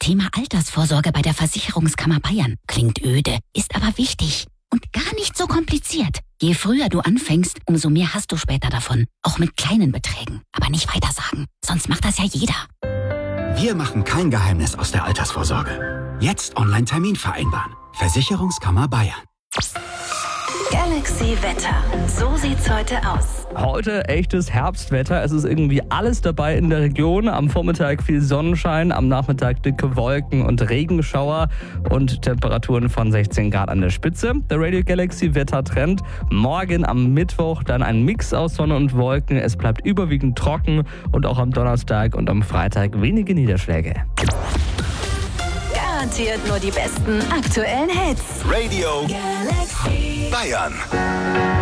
Thema Altersvorsorge bei der Versicherungskammer Bayern. Klingt öde, ist aber wichtig. Und gar nicht so kompliziert. Je früher du anfängst, umso mehr hast du später davon. Auch mit kleinen Beträgen. Aber nicht weitersagen, sonst macht das ja jeder. Wir machen kein Geheimnis aus der Altersvorsorge. Jetzt Online-Termin vereinbaren. Versicherungskammer Bayern. Galaxy Wetter. So sieht's heute aus. Heute echtes Herbstwetter. Es ist irgendwie alles dabei in der Region. Am Vormittag viel Sonnenschein, am Nachmittag dicke Wolken und Regenschauer und Temperaturen von 16 Grad an der Spitze. Der Radio Galaxy Wettertrend. Morgen am Mittwoch dann ein Mix aus Sonne und Wolken. Es bleibt überwiegend trocken und auch am Donnerstag und am Freitag wenige Niederschläge. Garantiert nur die besten aktuellen Hits. Radio Galaxy Bayern.